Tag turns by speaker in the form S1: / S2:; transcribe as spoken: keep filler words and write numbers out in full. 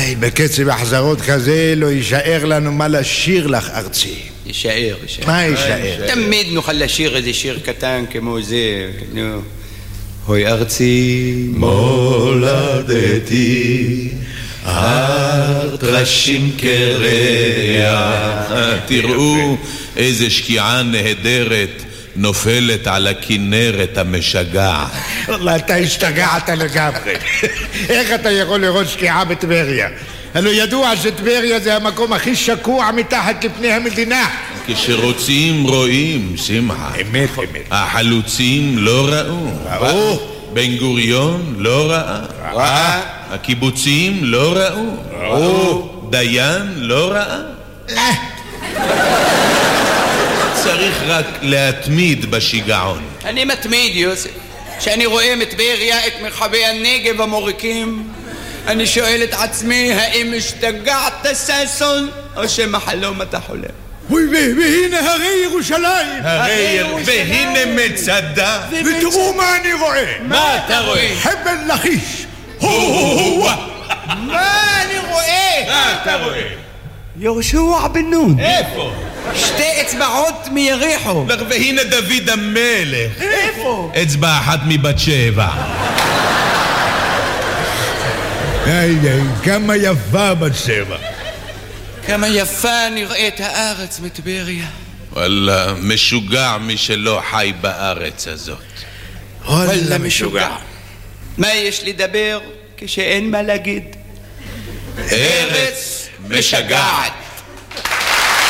S1: איי, בקצב החזרות כזה לא יישאר לנו מה לשיר לך ארצי.
S2: יישאר, יישאר.
S1: מה יישאר?
S2: תמיד נוכל לשיר איזה שיר קטן כמו זה, נו. הוי ארצי מולדתי, הר טרשים קרח.
S3: תראו איזה שקיעה נהדרת נופלת על הכנרת המשגעת.
S1: וואלה, אתה השתגעת לגמרי. איך אתה יכול לראות שקיעה בטבריה? הלוא ידוע שטבריה זה המקום הכי שקוע מתחת לפני המדינה.
S3: כשרוצים רואים, שמחה.
S1: אמת, אמת.
S3: החלוצים לא ראו.
S1: ראו.
S3: בן גוריון לא ראה.
S2: ראה.
S3: הקיבוצים לא ראו.
S1: ראו.
S3: דיין לא ראה. צריך רק להתמיד בשיגעון.
S2: אני מתמיד, יוסף. כשאני רואה מטבריה את מרחבי הנגב המוריקים, אני שואל את עצמי, האם השתגעת ששון, או שמחלום אתה חולם?
S1: והנה הרי ירושלים.
S3: הרי והנה מצדה.
S1: ותראו מה אני רואה.
S3: מה אתה רואה?
S1: חבל לכיש.
S2: מה אני רואה?
S3: מה אתה רואה?
S2: יהושע בן נון.
S3: איפה?
S2: שתי אצבעות מיריחו.
S3: והנה דוד המלך.
S2: איפה?
S3: אצבע אחת מבת שבע.
S1: איי, איי, כמה יפה בת שבע.
S2: כמה יפה נראית הארץ מטבריה.
S3: וואלה, משוגע מי שלא חי בארץ הזאת.
S2: וואלה משוגע. מה יש לדבר כשאין מה להגיד?
S3: ארץ משגעת.